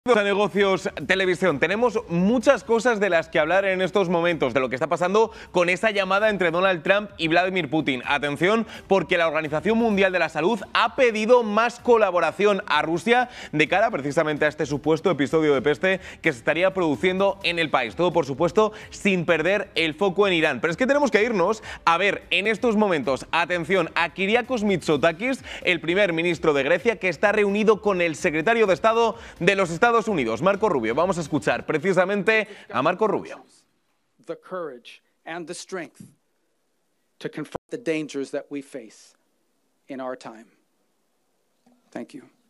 A Negocios Televisión. Tenemos muchas cosas de las que hablar en estos momentos, de lo que está pasando con esa llamada entre Donald Trump y Vladimir Putin. Atención, porque la Organización Mundial de la Salud ha pedido más colaboración a Rusia de cara precisamente a este supuesto episodio de peste que se estaría produciendo en el país. Todo, por supuesto, sin perder el foco en Irán. Pero es que tenemos que irnos a ver en estos momentos, atención, a Kyriakos Mitsotakis, el primer ministro de Grecia, que está reunido con el secretario de Estado de los Estados Unidos, Marco Rubio. Vamos a escuchar precisamente a Marco Rubio. The courage and the strength to confront the dangers that we face in our time. Thank you.